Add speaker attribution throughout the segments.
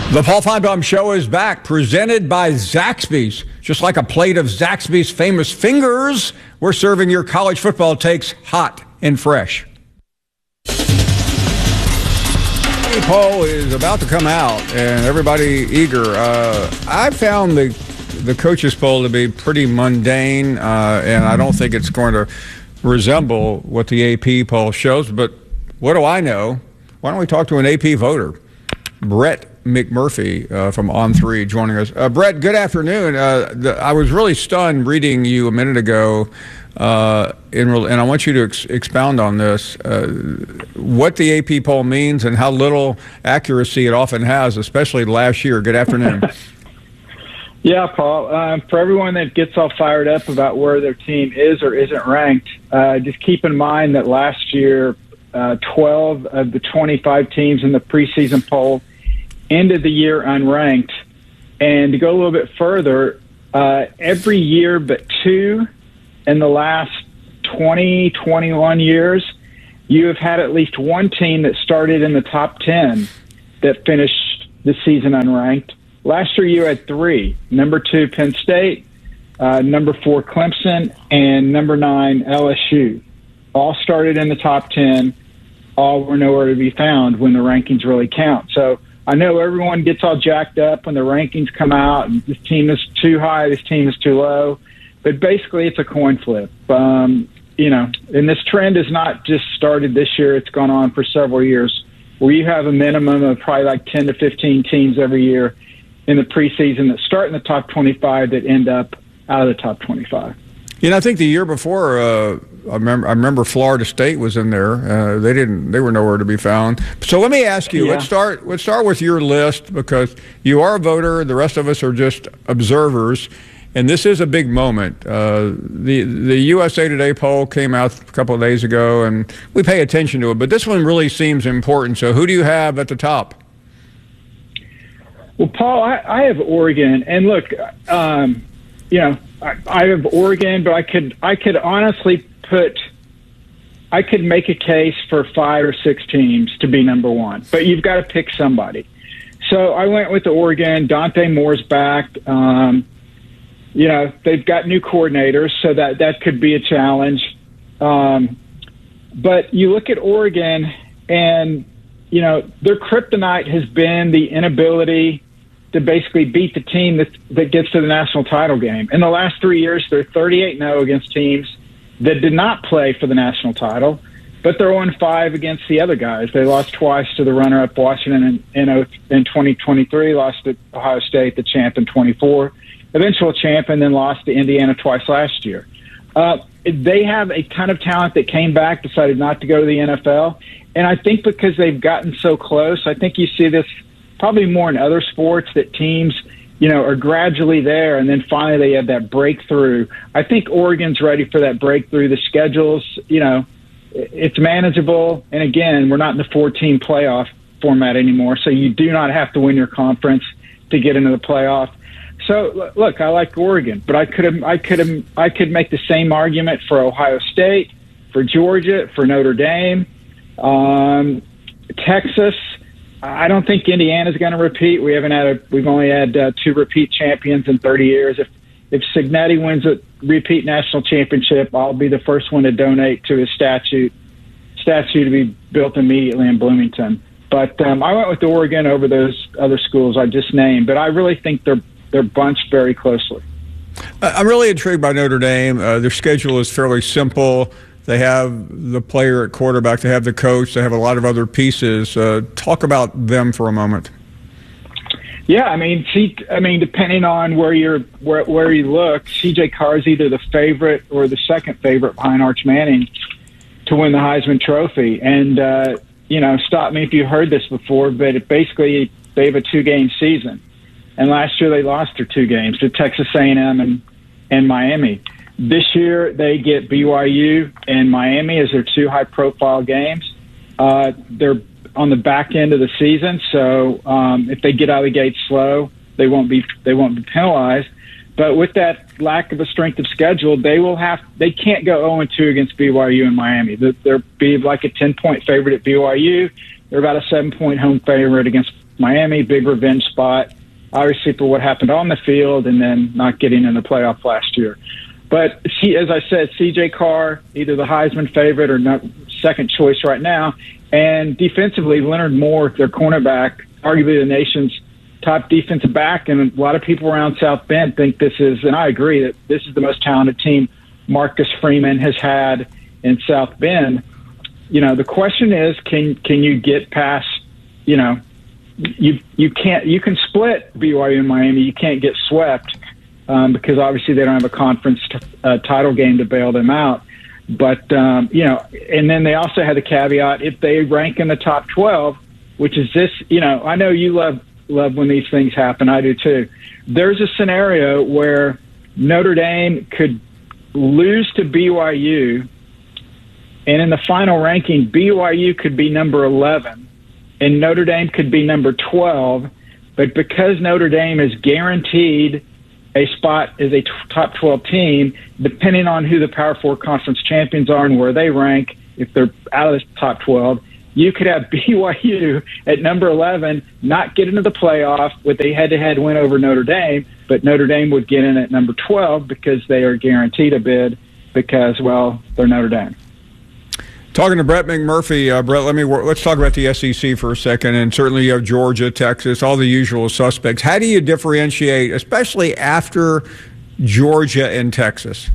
Speaker 1: The Paul Finebaum Show is back, presented by Zaxby's. Just like a plate of Zaxby's famous fingers, we're serving your college football takes hot and fresh. The poll is about to come out, and everybody eager. I found the coaches poll to be pretty mundane, and I don't think it's going to resemble what the AP poll shows. But what do I know? Why don't we talk to an AP voter? Brett McMurphy from On3 joining us. Brett, good afternoon. I was really stunned reading you a minute ago, and I want you to expound on this, what the AP poll means and how little accuracy it often has, especially last year. Good afternoon.
Speaker 2: Yeah, Paul. For everyone that gets all fired up about where their team is or isn't ranked, just keep in mind that last year, 12 of the 25 teams in the preseason poll ended the year unranked. And to go a little bit further, every year but two in the last 20, 21 years, you have had at least one team that started in the top 10 that finished the season unranked. Last year you had three. Number 2, Penn State, number 4, Clemson, and number 9, LSU. All started in the top 10. All were nowhere to be found when the rankings really count. So I know everyone gets all jacked up when the rankings come out, and this team is too high, this team is too low. But basically, it's a coin flip. And this trend has not just started this year. It's gone on for several years, where you have a minimum of probably like 10 to 15 teams every year in the preseason that start in the top 25 that end up out of the top 25.
Speaker 1: I think the year before, I remember Florida State was in there. They were nowhere to be found. So let me ask you. Yeah. Let's start with your list, because you are a voter. The rest of us are just observers, and this is a big moment. The USA Today poll came out a couple of days ago, and we pay attention to it. But this one really seems important. So who do you have at the top?
Speaker 2: Well, Paul, I have Oregon, and look, I have Oregon, but I could honestly I could make a case for 5 or 6 teams to be number one, but you've got to pick somebody. So I went with the Oregon. Dante Moore's back. They've got new coordinators, so that could be a challenge. But you look at Oregon, and their kryptonite has been the inability to basically beat the team that gets to the national title game. In the last 3 years, they're 38-0 against teams that did not play for the national title, but they're 0-5 against the other guys. They lost twice to the runner-up Washington in 2023, lost to Ohio State, the champ, in 24, eventual champ, and then lost to Indiana twice last year. They have a ton of talent that came back, decided not to go to the NFL, and I think because they've gotten so close, I think you see this probably more in other sports, that teams, are gradually there, and then finally they have that breakthrough. I think Oregon's ready for that breakthrough. The schedule's, it's manageable. And again, we're not in the 4-team playoff format anymore, so you do not have to win your conference to get into the playoff. So look, I like Oregon, but I could make the same argument for Ohio State, for Georgia, for Notre Dame, Texas. I don't think Indiana's going to repeat. We've only had 2 repeat champions in 30 years. If Cignetti wins a repeat national championship, I'll be the first one to donate to his statue to be built immediately in Bloomington. But I went with Oregon over those other schools I just named. But I really think they're bunched very closely.
Speaker 1: I'm really intrigued by Notre Dame. Their schedule is fairly simple. They have the player at quarterback. They have the coach. They have a lot of other pieces. Talk about them for a moment.
Speaker 2: Yeah, depending on where you look, C.J. Carr is either the favorite or the second favorite behind Arch Manning to win the Heisman Trophy. And stop me if you heard this before, but basically they have a 2-game season. And last year they lost their 2 games to Texas A&M and Miami. This year, they get BYU and Miami as their 2 high-profile games. They're on the back end of the season, so if they get out of the gate slow, they won't be penalized. But with that lack of a strength of schedule, they can't go 0-2 against BYU and Miami. They'll be like a 10-point favorite at BYU. They're about a 7-point home favorite against Miami. Big revenge spot, obviously, for what happened on the field and then not getting in the playoff last year. But as I said, C.J. Carr, either the Heisman favorite or not, second choice right now. And defensively, Leonard Moore, their cornerback, arguably the nation's top defensive back. And a lot of people around South Bend think this is, and I agree, that this is the most talented team Marcus Freeman has had in South Bend. The question is, can you get past, you can split BYU and Miami. You can't get swept because obviously they don't have a conference title game to bail them out. But, and then they also had the caveat, if they rank in the top 12, which is this, I know you love when these things happen. I do too. There's a scenario where Notre Dame could lose to BYU, and in the final ranking, BYU could be number 11, and Notre Dame could be number 12. But because Notre Dame is guaranteed a spot as a top 12 team, depending on who the Power 4 conference champions are and where they rank, if they're out of the top 12, you could have BYU at number 11 not get into the playoff with a head-to-head win over Notre Dame, but Notre Dame would get in at number 12 because they are guaranteed a bid because, well, they're Notre Dame.
Speaker 1: Talking to Brett McMurphy, Brett, let's talk about the SEC for a second, and certainly you have Georgia, Texas, all the usual suspects. How do you differentiate, especially after Georgia and Texas?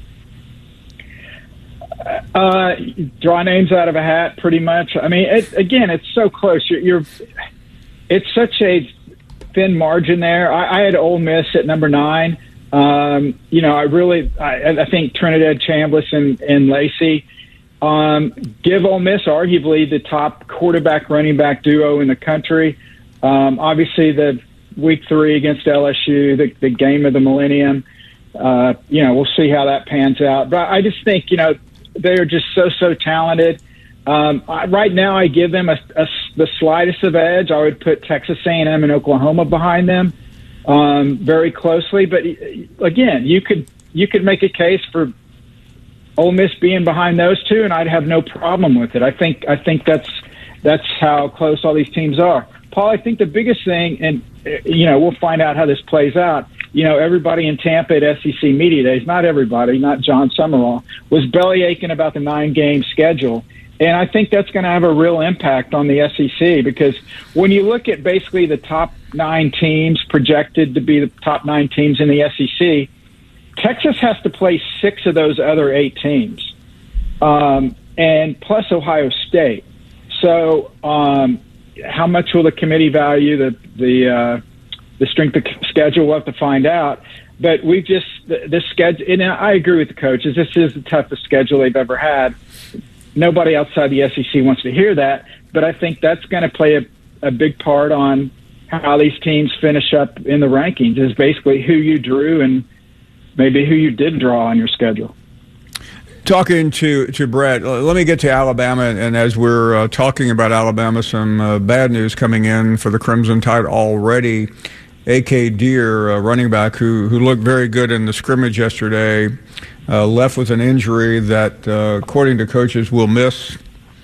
Speaker 2: Draw names out of a hat, pretty much. I mean, it's so close. It's such a thin margin there. I had Ole Miss at number 9. I think Trinidad Chambliss and Lacey give Ole Miss arguably the top quarterback running back duo in the country. Obviously, the week 3 against LSU, the game of the millennium. We'll see how that pans out. But I just think they are just so talented. Right now, I give them the slightest of edge. I would put Texas A&M and Oklahoma behind them very closely. But again, you could make a case for Ole Miss being behind those two, and I'd have no problem with it. I think that's how close all these teams are. Paul, I think the biggest thing, and we'll find out how this plays out. Everybody in Tampa at SEC Media Days, not everybody, not John Summerall, was belly aching about the 9-game schedule. And I think that's going to have a real impact on the SEC because when you look at basically the top 9 teams projected to be the top 9 teams in the SEC, Texas has to play 6 of those other 8 teams, and plus Ohio State. So how much will the committee value the strength of schedule? We'll have to find out. But the schedule, and I agree with the coaches, this is the toughest schedule they've ever had. Nobody outside the SEC wants to hear that, but I think that's going to play a big part on how these teams finish up in the rankings, is basically who you drew and maybe who you did draw on your schedule.
Speaker 1: Talking to Brett, let me get to Alabama, and as we're talking about Alabama, some bad news coming in for the Crimson Tide already. A.K. Deer, running back who looked very good in the scrimmage yesterday, left with an injury that, according to coaches, will miss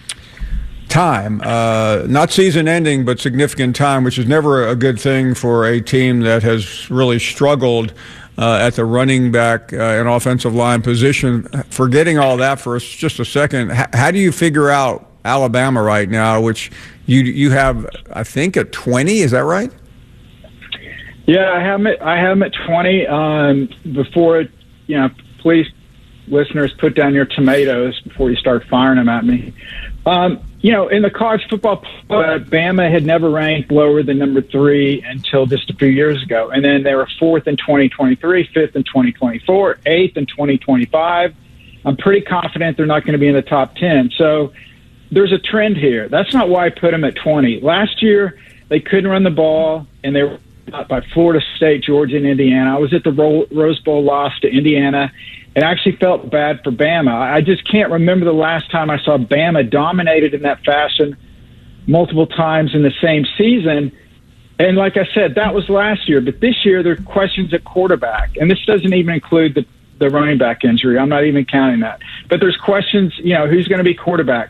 Speaker 1: time. Not season-ending, but significant time, which is never a good thing for a team that has really struggled at the running back and offensive line position. Forgetting all that for just a second, how do you figure out Alabama right now, which you have, I think, at 20? Is that right?
Speaker 2: Yeah, I have them at 20. Before, please, listeners, put down your tomatoes before you start firing them at me. In the college football, Bama had never ranked lower than number 3 until just a few years ago. And then they were 4th in 2023, 5th in 2024, 8th in 2025. I'm pretty confident they're not going to be in the top 10. So there's a trend here. That's not why I put them at 20. Last year, they couldn't run the ball, and they were by Florida State, Georgia, and Indiana. I was at the Rose Bowl loss to Indiana, and I actually felt bad for Bama. I just can't remember the last time I saw Bama dominated in that fashion multiple times in the same season. And like I said, that was last year. But this year, there are questions at quarterback. And this doesn't even include the running back injury. I'm not even counting that. But there's questions, who's going to be quarterback?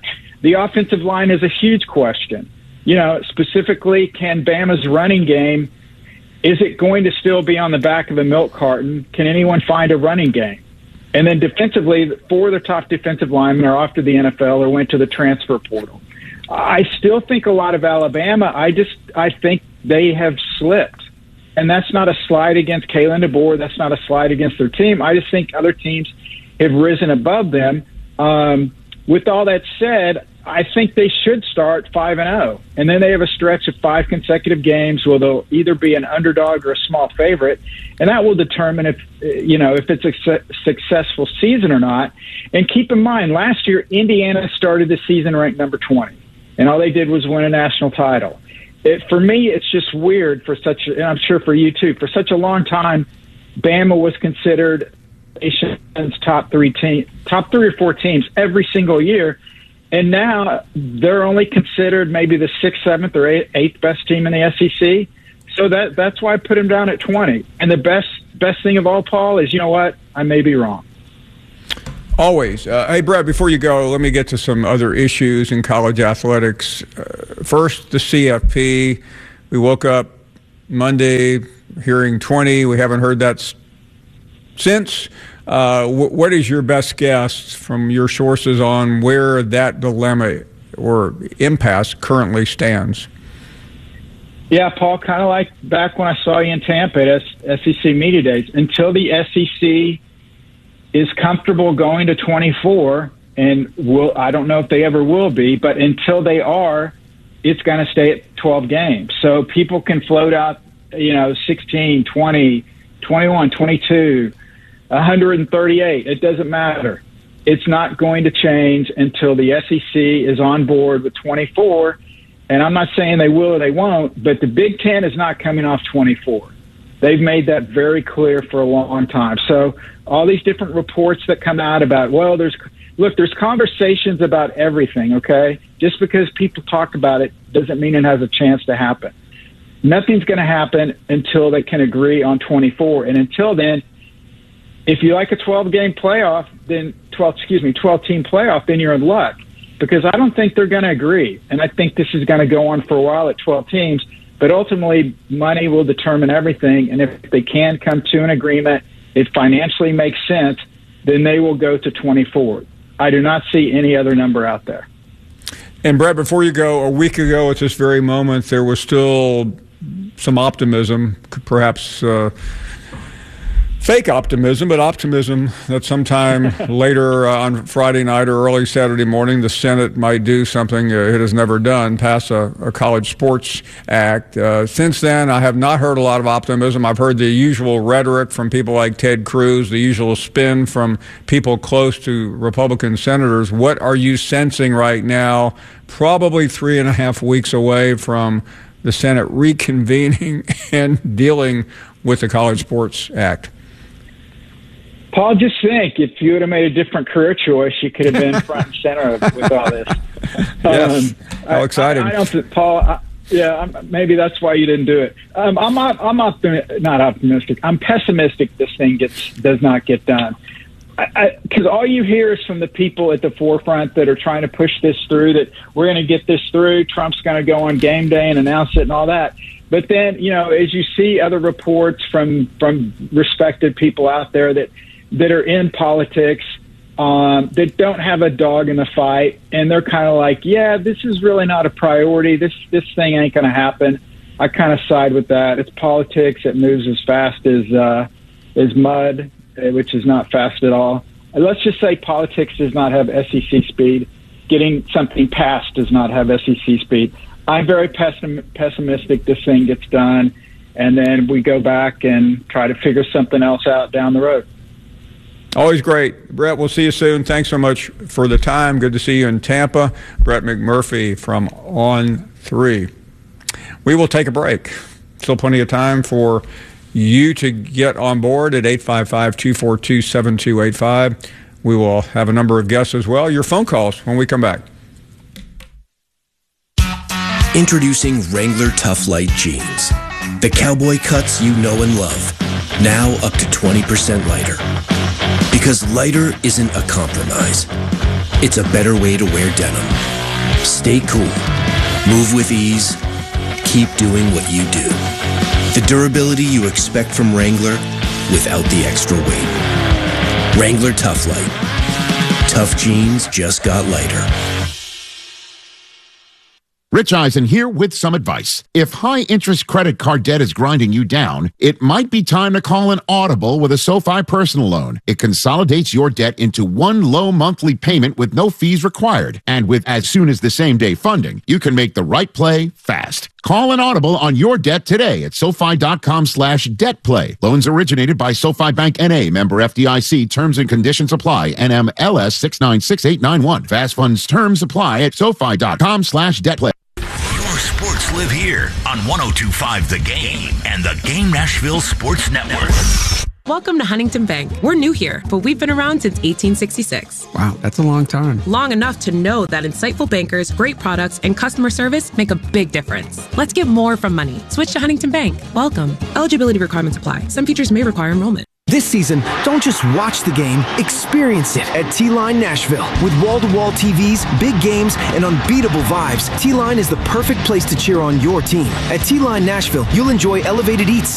Speaker 2: The offensive line is a huge question. Specifically, can Bama's running game, is it going to still be on the back of a milk carton? Can anyone find a running game? And then defensively, 4 of the top defensive linemen are off to the NFL or went to the transfer portal. I still think a lot of Alabama, I think they have slipped. And that's not a slide against Kalen DeBoer. That's not a slide against their team. I just think other teams have risen above them. With all that said, I think they should start 5-0, and then they have a stretch of 5 consecutive games where they'll either be an underdog or a small favorite, and that will determine if it's a successful season or not. And keep in mind, last year Indiana started the season ranked number 20, and all they did was win a national title. For me, it's just weird and I'm sure for you too, for such a long time, Bama was considered nation's top 3 or 4 teams every single year. And now they're only considered maybe the 6th, 7th, or 8th best team in the SEC. So that's why I put them down at 20. And the best thing of all, Paul, is, you know what? I may be wrong.
Speaker 1: Always. Hey, Brett, before you go, let me get to some other issues in college athletics. First, the CFP. We woke up Monday hearing 20. We haven't heard that since. What is your best guess from your sources on where that dilemma or impasse currently stands?
Speaker 2: Yeah, Paul, kind of like back when I saw you in Tampa at SEC Media Days. Until the SEC is comfortable going to 24, and I don't know if they ever will be, but until they are, it's going to stay at 12 games. So people can float out, 16, 20, 21, 22, 138. It doesn't matter. It's not going to change until the SEC is on board with 24. And I'm not saying they will or they won't, but the Big Ten is not coming off 24. They've made that very clear for a long time. So all these different reports that come out about, there's conversations about everything, okay? Just because people talk about it doesn't mean it has a chance to happen. Nothing's going to happen until they can agree on 24. And until then, if you like a 12-game playoff, then 12-team playoff, then you're in luck, because I don't think they're going to agree. And I think this is going to go on for a while at 12 teams, but ultimately money will determine everything. And if they can come to an agreement, it financially makes sense, then they will go to 24. I do not see any other number out there.
Speaker 1: And Brett, before you go, a week ago at this very moment, there was still some optimism, perhaps fake optimism, but optimism that sometime later on Friday night or early Saturday morning, the Senate might do something it has never done, pass a college sports act. Since then, I have not heard a lot of optimism. I've heard the usual rhetoric from people like Ted Cruz, the usual spin from people close to Republican senators. What are you sensing right now, probably 3.5 weeks away from the Senate reconvening and dealing with the College Sports Act?
Speaker 2: Paul, just think, if you would have made a different career choice, you could have been front and center with all this.
Speaker 1: Yes, how exciting.
Speaker 2: I don't think, Paul, maybe that's why you didn't do it. Not optimistic. I'm pessimistic this thing does not get done. Because all you hear is from the people at the forefront that are trying to push this through, that we're going to get this through, Trump's going to go on game day and announce it and all that. But then, as you see other reports from respected people out there that are in politics, that don't have a dog in the fight, and they're kind of like, yeah, this is really not a priority. This thing ain't going to happen. I kind of side with that. It's politics. It moves as fast as mud, which is not fast at all. Let's just say politics does not have SEC speed. Getting something passed does not have SEC speed. I'm very pessimistic this thing gets done, and then we go back and try to figure something else out down the road.
Speaker 1: Always great. Brett, we'll see you soon. Thanks so much for the time. Good to see you in Tampa. Brett McMurphy from On3. We will take a break. Still plenty of time for you to get on board at 855-242-7285. We will have a number of guests as well. Your phone calls when we come back.
Speaker 3: Introducing Wrangler Tough Light Jeans. The cowboy cuts you know and love. Now up to 20% lighter. Because lighter isn't a compromise. It's a better way to wear denim. Stay cool. Move with ease. Keep doing what you do. The durability you expect from Wrangler without the extra weight. Wrangler Tough Light. Tough jeans just got lighter.
Speaker 4: Rich Eisen here with some advice. If high-interest credit card debt is grinding you down, it might be time to call an Audible with a SoFi personal loan. It consolidates your debt into one low monthly payment with no fees required. And with as soon as the same-day funding, you can make the right play fast. Call an Audible on your debt today at SoFi.com/debtplay. Loans originated by SoFi Bank N.A., member FDIC. Terms and conditions apply. NMLS 696891. Fast funds terms apply at SoFi.com/debtplay.
Speaker 5: Your sports live here on 102.5 The Game and the Game Nashville Sports Network.
Speaker 6: Welcome to Huntington Bank. We're new here, but we've been around since 1866.
Speaker 7: Wow, that's a long time.
Speaker 6: Long enough to know that insightful bankers, great products, and customer service make a big difference. Let's get more from money. Switch to Huntington Bank. Welcome. Eligibility requirements apply. Some features may require enrollment.
Speaker 8: This season, don't just watch the game, experience it at T-Line Nashville. With wall-to-wall TVs, big games, and unbeatable vibes, T-Line is the perfect place to cheer on your team. At T-Line Nashville, you'll enjoy elevated eats,